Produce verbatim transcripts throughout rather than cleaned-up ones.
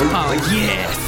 Oh, yes.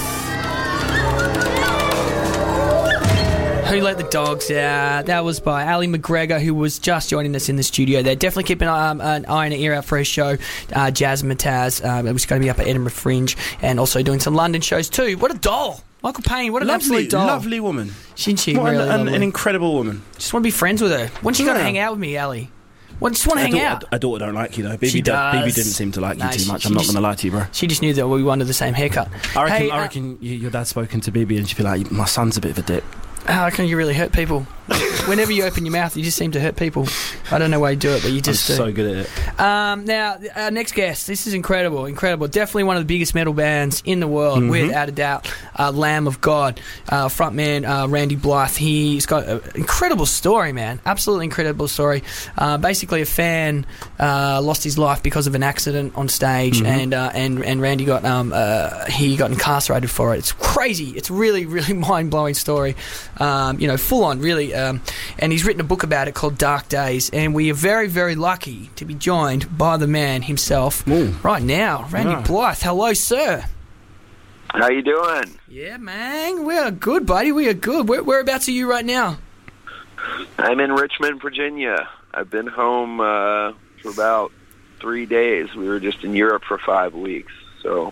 Who Let the Dogs Out? That was by Ali McGregor, who was just joining us in the studio there. Definitely keep an, um, an eye and an ear out for his show, uh, Jazz Mataz. Um, it was going to be up at Edinburgh Fringe and also doing some London shows too. What a doll! Michael Payne, what an lovely, absolute doll. Lovely woman. Isn't she? What really an, an, an incredible woman. Just want to be friends with her. When's she Yeah. going to hang out with me, Ali? Well, just want to hang daughter, out. Her daughter don't like you, though. B B, She do, does. B B didn't seem to like No, you too she- much. she I'm not just- going to lie to you, bro. She just knew that we wanted the same haircut. I reckon, Hey, I uh, reckon you, your dad's spoken to B B and she'd be like, my son's a bit of a dip. How can you really hurt people? Whenever you open your mouth, you just seem to hurt people. I don't know why you do it, but you just I'm do. so good at it. Um, now, our next guest, this is incredible, incredible. Definitely one of the biggest metal bands in the world, Mm-hmm. without a doubt. Uh, Lamb of God, uh, frontman uh, Randy Blythe. He's got an incredible story, man. Absolutely incredible story. Uh, basically, a fan uh, lost his life because of an accident on stage, Mm-hmm. and uh, and and Randy got um uh, he got incarcerated for it. It's crazy. It's really really mind blowing story. Um, you know, full on, really. Um, and he's written a book about it called Dark Days, and we are very, very lucky to be joined by the man himself Ooh. right now, Randy Yeah. Blythe. Hello, sir. How you doing? Yeah, man, we are good, buddy. We are good. Where, whereabouts are you right now? I'm in Richmond, Virginia. I've been home uh, for about three days. We were just in Europe for five weeks, so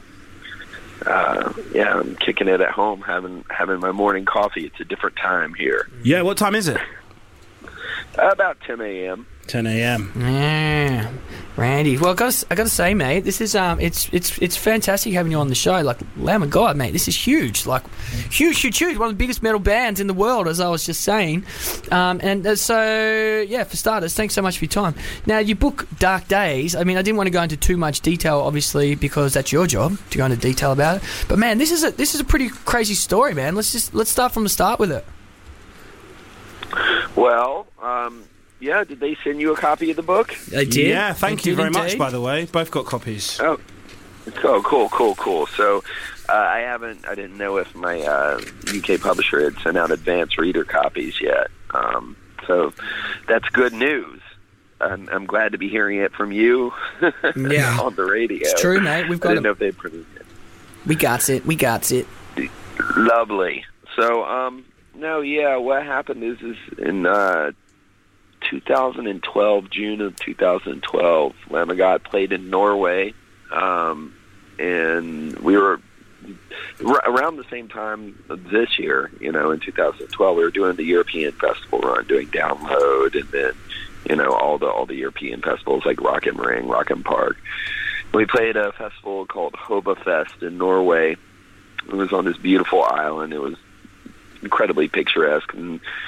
uh, yeah, I'm kicking it at home, having having my morning coffee. It's a different time here. Yeah, what time is it? Uh, about ten a.m. ten a.m. Yeah, Randy. Well, I got I got to say, mate, this is um, it's it's it's fantastic having you on the show. Like, Lamb of God, mate, this is huge. Like, huge, huge, huge. One of the biggest metal bands in the world, as I was just saying. Um, and uh, so, yeah, for starters, thanks so much for your time. Now, your book, Dark Days. I mean, I didn't want to go into too much detail, obviously, because that's your job to go into detail about it. But man, this is a this is a pretty crazy story, man. Let's just let's start from the start with it. Well, um, yeah. Did they send you a copy of the book? I did. Yeah, thank I you did very much, indeed. by the way. Both got copies. Oh, oh, cool, cool, cool. So, uh, I haven't. I didn't know if my uh, U K publisher had sent out advance reader copies yet. Um, so, that's good news. I'm, I'm glad to be hearing it from you. Yeah. on the radio. It's true, mate. We've I got didn't it. know if they produced it. We got it. We got it. Lovely. So, um, no, yeah. What happened is, is in uh, two thousand twelve, June of two thousand twelve, Lamb of God played in Norway, um, and we were r- around the same time this year. You know, in two thousand twelve, we were doing the European festival run, doing Download, and then you know all the all the European festivals like Rock am Ring, Rock am Park. We played a festival called Hobafest in Norway. It was on this beautiful island. It was incredibly picturesque, and